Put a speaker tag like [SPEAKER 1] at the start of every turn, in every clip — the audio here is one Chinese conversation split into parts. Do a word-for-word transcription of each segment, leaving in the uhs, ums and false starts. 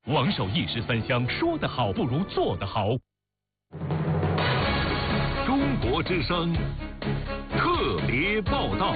[SPEAKER 1] 王守一时三香，说得好不如做得好。中国之声特别报道。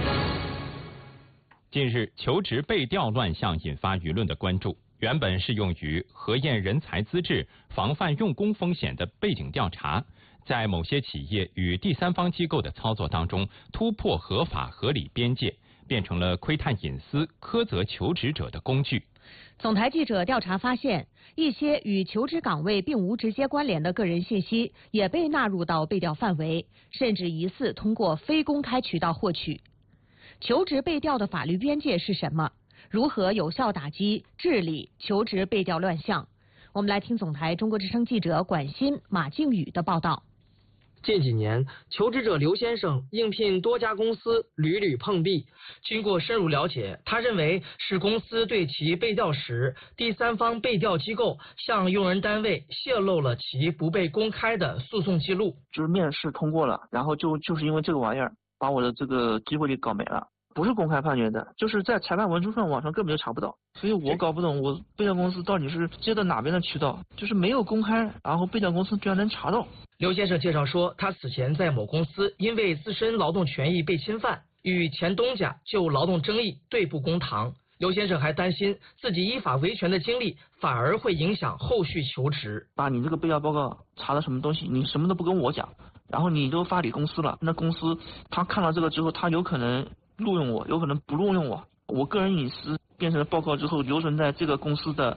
[SPEAKER 2] 近日，求职被调乱象引发舆论的关注。原本适用于核验人才资质、防范用工风险的背景调查，在某些企业与第三方机构的操作当中，突破合法合理边界，变成了窥探隐私、苛责求职者的工具。
[SPEAKER 3] 总台记者调查发现，一些与求职岗位并无直接关联的个人信息也被纳入到被调范围，甚至疑似通过非公开渠道获取。求职被调的法律边界是什么？如何有效打击治理求职被调乱象？我们来听总台中国之声记者管欣、马靖宇的报道。
[SPEAKER 4] 近几年，求职者刘先生应聘多家公司，屡屡碰壁。经过深入了解，他认为是公司对其被调时，第三方被调机构向用人单位泄露了其不被公开的诉讼记录。
[SPEAKER 5] 就是面试通过了，然后就就是因为这个玩意儿，把我的这个机会给搞没了。不是公开判决的，就是在裁判文书上网上根本就查不到，所以我搞不懂我被调公司到底是接的哪边的渠道，就是没有公开，然后被调公司居然能查到。
[SPEAKER 4] 刘先生介绍说，他此前在某公司因为自身劳动权益被侵犯，与前东家就劳动争议对簿公堂。刘先生还担心自己依法维权的经历反而会影响后续求职。
[SPEAKER 5] 把你这个被调报告查了什么东西，你什么都不跟我讲，然后你都发给公司了，那公司他看到这个之后，他有可能录用我，有可能不录用我，我个人隐私变成了报告之后留存在这个公司的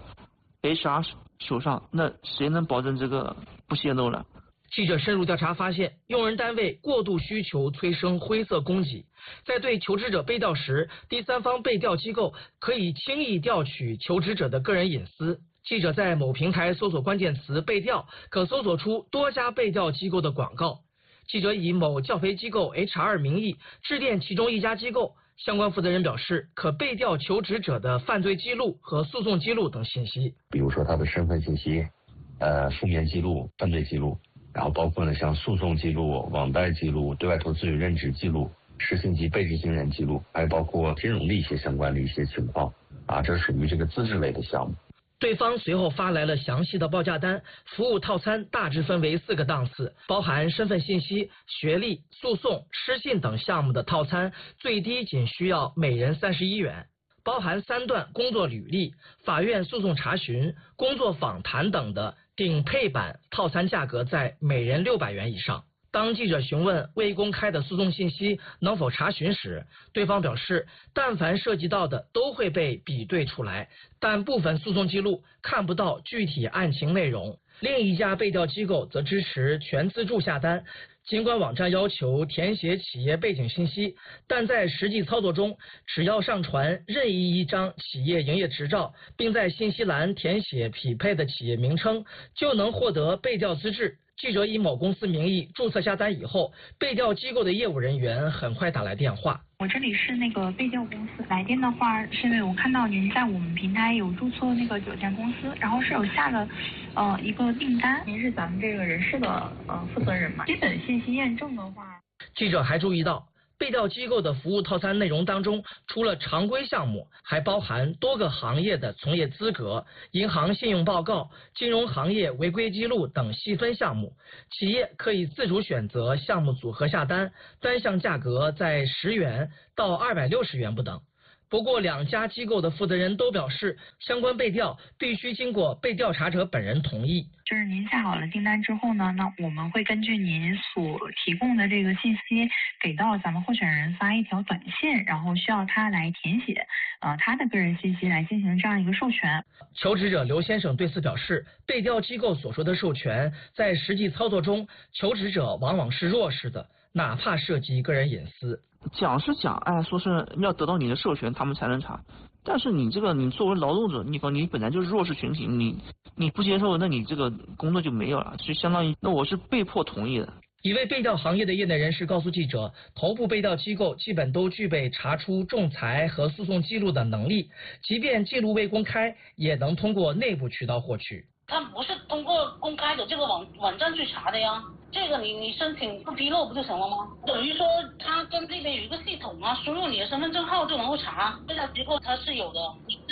[SPEAKER 5] H R 手上，那谁能保证这个不泄露呢？
[SPEAKER 4] 记者深入调查发现，用人单位过度需求催生灰色供给，在对求职者被调时，第三方被调机构可以轻易调取求职者的个人隐私。记者在某平台搜索关键词被调，可搜索出多家被调机构的广告。记者以某教培机构 H R 名义致电其中一家机构，相关负责人表示，可被调求职者的犯罪记录和诉讼记录等信息，
[SPEAKER 6] 比如说他的身份信息、呃负面记录、犯罪记录，然后包括呢像诉讼记录、网贷记录、对外投资与任职记录、实行及被执行人记录，还有包括金融的一些相关的一些情况啊，这属于这个资质类的项目。
[SPEAKER 4] 对方随后发来了详细的报价单，服务套餐大致分为四个档次，包含身份信息、学历、诉讼、失信等项目的套餐，最低仅需要每人三十一元。包含三段工作履历、法院诉讼查询、工作访谈等的顶配版套餐价格在每人六百元以上。当记者询问未公开的诉讼信息能否查询时，对方表示，但凡涉及到的都会被比对出来，但部分诉讼记录看不到具体案情内容。另一家被调机构则支持全自助下单，尽管网站要求填写企业背景信息，但在实际操作中，只要上传任意一张企业营业执照，并在信息栏填写匹配的企业名称，就能获得被调资质。记者以某公司名义注册下单以后，被调机构的业务人员很快打来电话。
[SPEAKER 7] 我这里是那个被调公司，来电的话是因为我看到您在我们平台有注册那个酒店公司，然后是有下了呃一个订单，您是咱们这个人事的呃负责人嘛？基本信息验证的话，
[SPEAKER 4] 记者还注意到，被调机构的服务套餐内容当中，除了常规项目，还包含多个行业的从业资格、银行信用报告、金融行业违规记录等细分项目。企业可以自主选择项目组合下单，单项价格在十元到二百六十元不等。不过，两家机构的负责人都表示，相关被调必须经过被调查者本人同意。
[SPEAKER 7] 就是您下好了订单之后呢，那我们会根据您所提供的这个信息，给到咱们候选人发一条短信，然后需要他来填写呃他的个人信息来进行这样一个授权。
[SPEAKER 4] 求职者刘先生对此表示，被调机构所说的授权，在实际操作中，求职者往往是弱势的，哪怕涉及个人隐私。
[SPEAKER 5] 讲是讲，哎，说是要得到你的授权，他们才能查。但是你这个，你作为劳动者，你你本来就是弱势群体，你你不接受，那你这个工作就没有了，就相当于那我是被迫同意的。
[SPEAKER 4] 一位被调行业的业内人士告诉记者，头部被调机构基本都具备查出仲裁和诉讼记录的能力，即便记录未公开，也能通过内部渠道获取。
[SPEAKER 8] 他不是通过公开的这个网网站去查的呀，这个你你申请不披露不就行了吗？等于说他跟这边有一个系统啊，输入你的身份证号就能够查，被调机构它是有的，你知道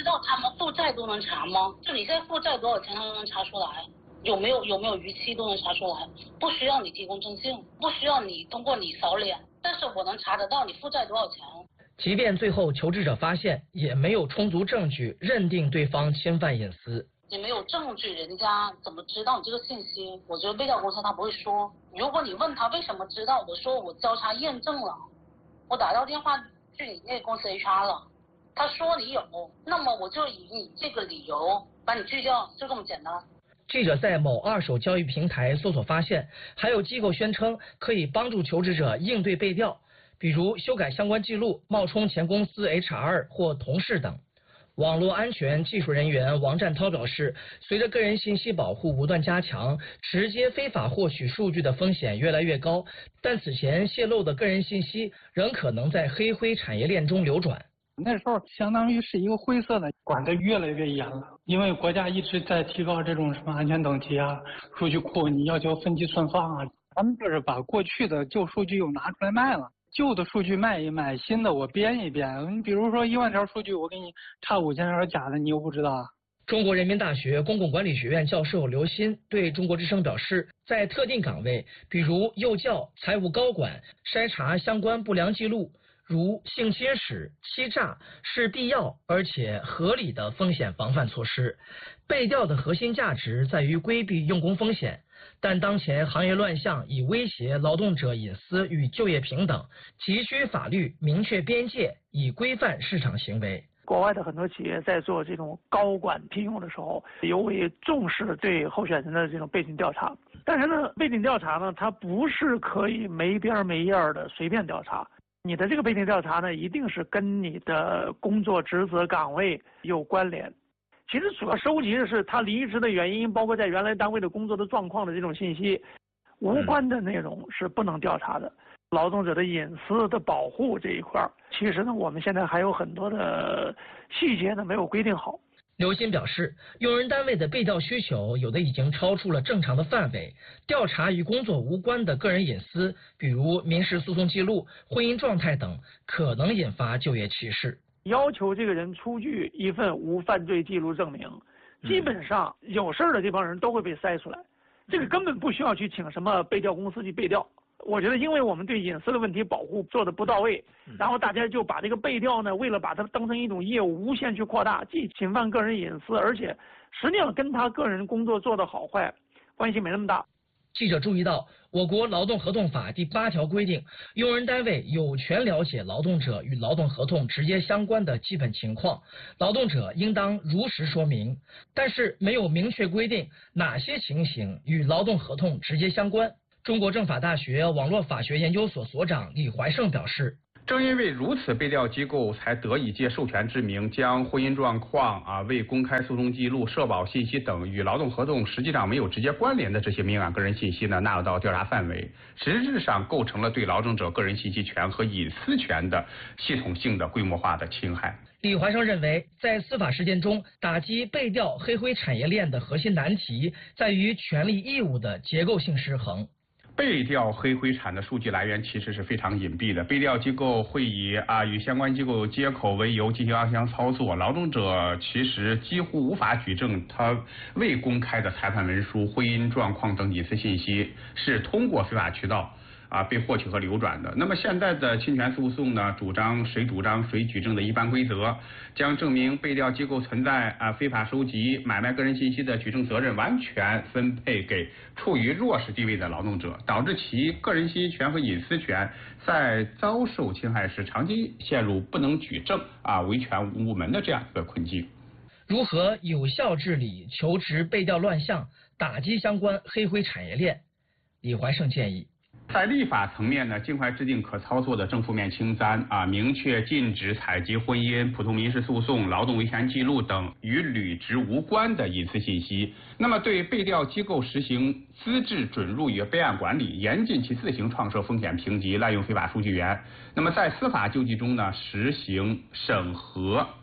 [SPEAKER 8] 道他们负债都能查吗？就你现在负债多少钱，他都能查出来。有没有有没有逾期都能查出来，不需要你提供证信，不需要你通过你扫脸，但是我能查得到你负债多少钱。
[SPEAKER 4] 即便最后求职者发现，也没有充足证据认定对方侵犯隐私。
[SPEAKER 8] 你没有证据，人家怎么知道你这个信息？我觉得被调公司他不会说。如果你问他为什么知道，我说我交叉验证了，我打到电话去你那个公司 H R 了，他说你有，那么我就以你这个理由把你拒掉，就这么简单。
[SPEAKER 4] 记者在某二手交易平台搜索发现，还有机构宣称可以帮助求职者应对被调，比如修改相关记录、冒充前公司 H R 或同事等。网络安全技术人员王占涛表示，随着个人信息保护不断加强，直接非法获取数据的风险越来越高，但此前泄露的个人信息仍可能在黑灰产业链中流转。
[SPEAKER 9] 那时候相当于是一个灰色的，管得越来越严了，因为国家一直在提高这种什么安全等级啊，数据库你要求分级存放啊，他们就是把过去的旧数据又拿出来卖了，旧的数据卖一卖，新的我编一编。你比如说一万条数据，我给你差五千条假的，你又不知道啊。
[SPEAKER 4] 中国人民大学公共管理学院教授刘鑫对中国之声表示，在特定岗位，比如幼教、财务高管，筛查相关不良记录，如性侵史、欺诈是必要而且合理的风险防范措施。被调的核心价值在于规避用工风险，但当前行业乱象已威胁劳动者隐私与就业平等，急需法律明确边界，以规范市场行为。
[SPEAKER 10] 国外的很多企业在做这种高管聘用的时候，尤为重视对候选人的这种背景调查。但是呢，背景调查呢，它不是可以没边没沿的随便调查。你的这个背景调查呢，一定是跟你的工作职责岗位有关联。其实主要收集的是他离职的原因，包括在原来单位的工作的状况的这种信息，无关的内容是不能调查的。劳动者的隐私的保护这一块，其实呢，我们现在还有很多的细节呢没有规定好。
[SPEAKER 4] 刘鑫表示，用人单位的被调需求有的已经超出了正常的范围，调查与工作无关的个人隐私，比如民事诉讼记录、婚姻状态等，可能引发就业歧视。
[SPEAKER 10] 要求这个人出具一份无犯罪记录证明，基本上有事儿的这帮人都会被筛出来，这个根本不需要去请什么被调公司去被调。我觉得，因为我们对隐私的问题保护做的不到位，然后大家就把这个被调呢，为了把它当成一种业务无限去扩大，既侵犯个人隐私，而且实际上跟他个人工作做的好坏关系没那么大。
[SPEAKER 4] 记者注意到，我国劳动合同法第八条规定，用人单位有权了解劳动者与劳动合同直接相关的基本情况，劳动者应当如实说明，但是没有明确规定哪些情形与劳动合同直接相关。中国政法大学网络法学研究所所长李怀胜表示，
[SPEAKER 11] 正因为如此，被调机构才得以借授权之名，将婚姻状况啊、未公开诉讼记录、社保信息等与劳动合同实际上没有直接关联的这些敏感个人信息呢，纳入到调查范围，实质上构成了对劳动者个人信息权和隐私权的系统性的规模化的侵害。
[SPEAKER 4] 李怀生认为，在司法实践中，打击被调黑灰产业链的核心难题在于权利义务的结构性失衡。
[SPEAKER 11] 被调黑灰产的数据来源其实是非常隐蔽的，被调机构会以啊与相关机构接口为由进行暗箱操作，劳动者其实几乎无法举证他未公开的裁判文书、婚姻状况等隐私信息是通过非法渠道啊被获取和流转的。那么现在的侵权诉讼呢，主张谁主张谁举证的一般规则，将证明被调机构存在啊非法收集、买卖个人信息的举证责任完全分配给处于弱势地位的劳动者，导致其个人信息权和隐私权在遭受侵害时长期陷入不能举证啊维权无门的这样一个困境。
[SPEAKER 4] 如何有效治理求职被调乱象，打击相关黑灰产业链？李怀胜建议，
[SPEAKER 11] 在立法层面呢，尽快制定可操作的正负面清单啊，明确禁止采集婚姻、普通民事诉讼、劳动维权记录等与履职无关的隐私信息。那么对被调机构实行资质准入与备案管理，严禁其自行创设风险评级、滥用非法数据源。那么在司法救济中呢，实行审核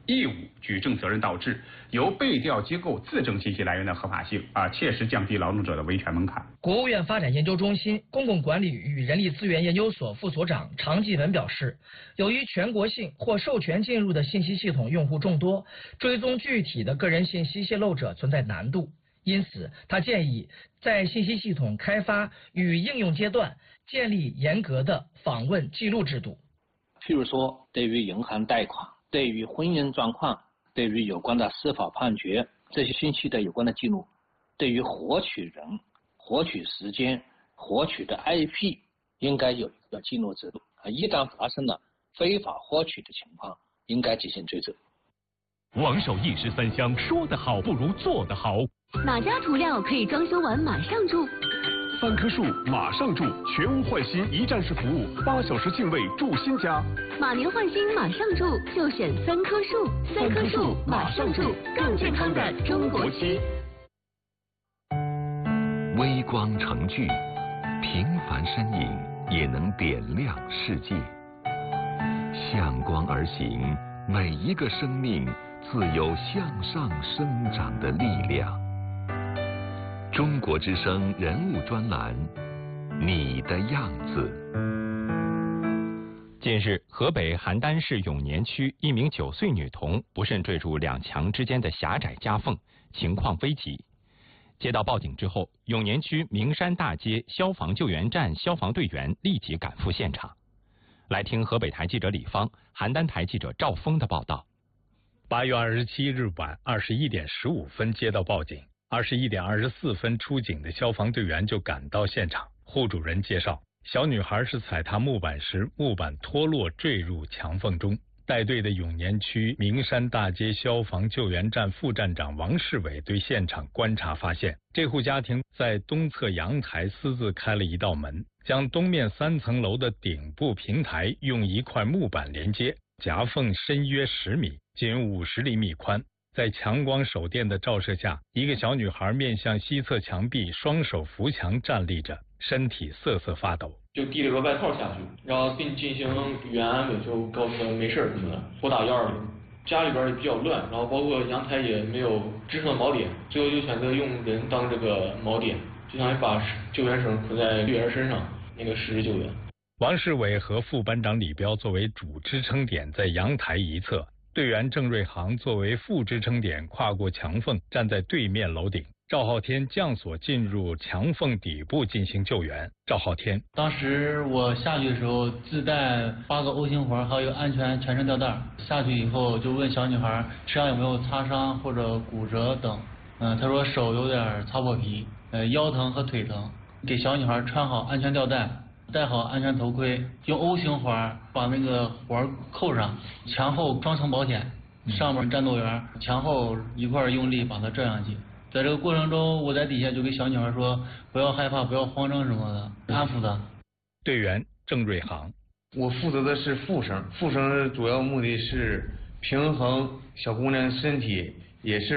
[SPEAKER 11] 义务举证责任导致，由被调机构自证信息来源的合法性啊，切实降低劳动者的维权门槛。
[SPEAKER 4] 国务院发展研究中心公共管理与人力资源研究所副所长常继文表示，由于全国性或授权进入的信息系统用户众多，追踪具体的个人信息泄露者存在难度，因此他建议在信息系统开发与应用阶段建立严格的访问记录制度。
[SPEAKER 12] 譬如说，对于银行贷款、对于婚姻状况、对于有关的司法判决这些信息的有关的记录，对于获取人、获取时间、获取的 I P， 应该有一个记录制度。啊，一旦发生了非法获取的情况，应该进行追责。
[SPEAKER 1] 王守一石三香，说得好不如做得好。
[SPEAKER 13] 哪家涂料可以装修完马上住？
[SPEAKER 14] 三棵树马上住，全屋换新一站式服务，八小时净位住新家。
[SPEAKER 13] 马年换新马上住，就选三棵树。三棵树马上住，更健康的中国区。
[SPEAKER 15] 微光成炬，平凡身影也能点亮世界。向光而行，每一个生命自有向上生长的力量。中国之声人物专栏，你的样子。
[SPEAKER 2] 近日，河北邯郸市永年区一名九岁女童不慎坠入两墙之间的狭窄夹缝，情况危急。接到报警之后，永年区名山大街消防救援站消防队员立即赶赴现场。来听河北台记者李芳、邯郸台记者赵峰的报道。
[SPEAKER 16] 八月二十七日晚二十一点十五分接到报警，二十一点二十四分出警的消防队员就赶到现场。户主人介绍，小女孩是踩踏木板时，木板脱落坠入墙缝中。带队的永年区名山大街消防救援站副站长王世伟对现场观察发现，这户家庭在东侧阳台私自开了一道门，将东面三层楼的顶部平台用一块木板连接，夹缝深约十米，仅五十厘米宽。在强光手电的照射下，一个小女孩面向西侧墙壁，双手扶墙站立着，身体瑟瑟发抖。
[SPEAKER 17] 就递了个外套下去，然后并进行语言安慰，就告诉他没事什么的，不打幺二零。家里边也比较乱，然后包括阳台也没有支撑的锚点，最后就选择用人当这个锚点，就相当于把救援绳捆在女儿身上，那个实施救援。
[SPEAKER 16] 王世伟和副班长李彪作为主支撑点在阳台一侧，队员郑瑞航作为副支撑点跨过墙缝，站在对面楼顶。赵浩天降索进入墙缝底部进行救援。赵浩天，
[SPEAKER 18] 当时我下去的时候自带八个 O 型环，还有一个安全全身吊带。下去以后就问小女孩身上有没有擦伤或者骨折等。嗯，她说手有点擦破皮，呃，腰疼和腿疼。给小女孩穿好安全吊带，戴好安全头盔，用 O 型环把那个环扣上，前后双层保险，上面战斗员前后一块用力把它拽上去。在这个过程中，我在底下就给小女孩说不要害怕，不要慌张什么的，安抚她。
[SPEAKER 16] 队员郑瑞航，
[SPEAKER 19] 我负责的是副绳，副绳主要目的是平衡小姑娘身体，也是